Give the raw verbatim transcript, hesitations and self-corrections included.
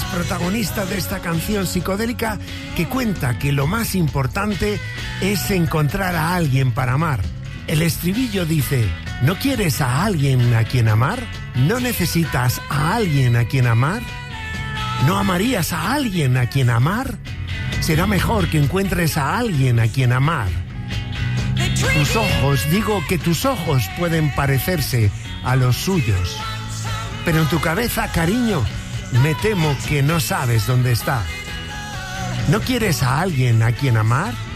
es protagonista de esta canción psicodélica que cuenta que lo más importante es encontrar a alguien para amar. El estribillo dice: ¿no quieres a alguien a quien amar? ¿No necesitas a alguien a quien amar? ¿No amarías a alguien a quien amar? Será mejor que encuentres a alguien a quien amar. Tus ojos, digo que tus ojos pueden parecerse a los suyos, pero en tu cabeza, cariño, me temo que no sabes dónde está. ¿No quieres a alguien a quien amar?